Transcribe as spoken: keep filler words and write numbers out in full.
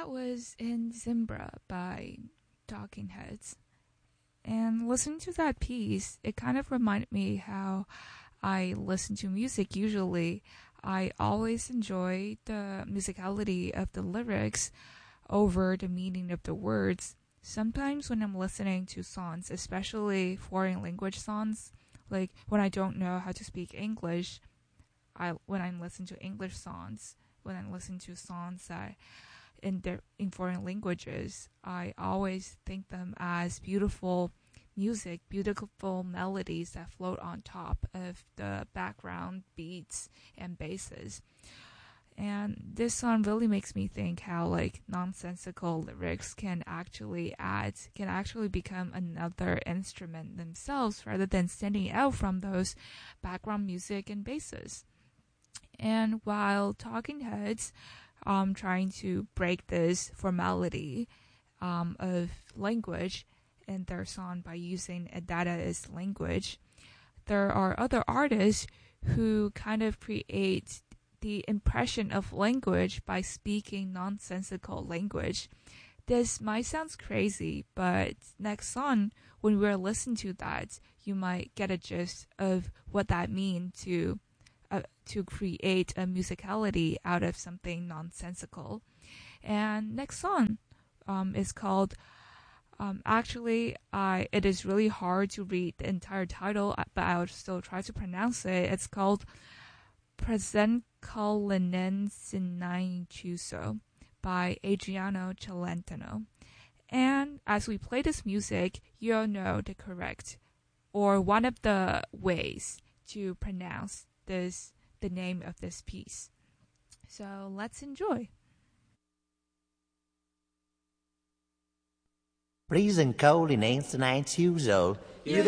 was in Zimbra by Talking Heads. And listening to that piece, it kind of reminded me how I listen to music usually. I always enjoy the musicality of the lyrics over the meaning of the words. Sometimes when I'm listening to songs, especially foreign language songs, like when I don't know how to speak English, I when I'm listening to English songs, when I'm listening to songs that in their in foreign languages, I always think them as beautiful music, beautiful melodies that float on top of the background beats and basses. And this song really makes me think how like nonsensical lyrics can actually add, can actually become another instrument themselves rather than standing out from those background music and basses. And while Talking Heads um, trying to break this formality um, of language in their song by using a Dadaist language, there are other artists who kind of create the impression of language by speaking nonsensical language. This might sound crazy, but next song, when we're listening to that, you might get a gist of what that means to uh, to create a musicality out of something nonsensical. And next song um, is called. Um, actually, I it is really hard to read the entire title, but I'll still try to pronounce it. It's called Presenkalinen Sinai Chuso by Adriano Celentano. And as we play this music, you'll know the correct or one of the ways to pronounce this the name of this piece. So let's enjoy. Prison Colin Sinai Chuso.